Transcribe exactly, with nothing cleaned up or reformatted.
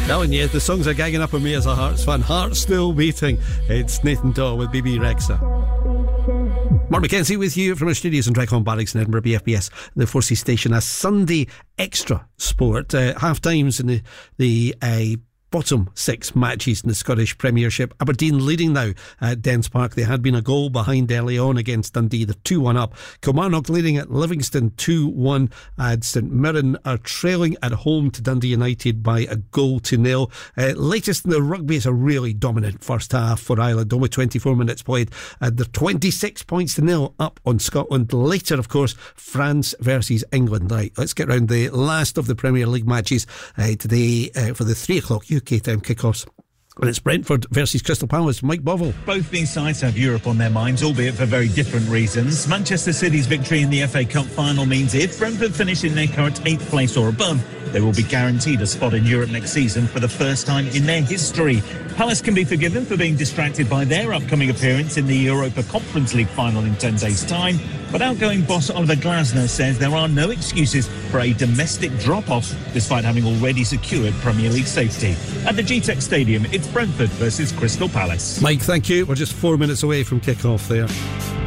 Telling you, the songs are gagging up on me as a Hearts fan. Hearts still beating. It's Nathan Dawe with B B Rexa. Mark McKenzie with you from our studios in Dragcon Barracks in Edinburgh, B F B S, the four C station. A Sunday extra sport. Uh, half times in the, the uh, bottom six matches in the Scottish Premiership. Aberdeen leading now at Dens Park. They had been a goal behind early on against Dundee. They're two one up. Kilmarnock leading at Livingston two one. And St Mirren are trailing at home to Dundee United by a goal to nil. Uh, latest in the rugby is a really dominant first half for Ireland. Only twenty-four minutes played. Uh, they're twenty-six points to nil up on Scotland. Later, of course, France versus England. Right, let's get round the last of the Premier League matches uh, today uh, for the three o'clock U K time kickoffs. And it's Brentford versus Crystal Palace. Mike Bovell. Both these sides have Europe on their minds, albeit for very different reasons. Manchester City's victory in the F A Cup final means if Brentford finish in their current eighth place or above, they will be guaranteed a spot in Europe next season for the first time in their history. Palace can be forgiven for being distracted by their upcoming appearance in the Europa Conference League final in ten days' time, but outgoing boss Oliver Glasner says there are no excuses for a domestic drop-off, despite having already secured Premier League safety. At the G TEC Stadium, it's Brentford versus Crystal Palace. Mike, thank you. We're just four minutes away from kick-off there.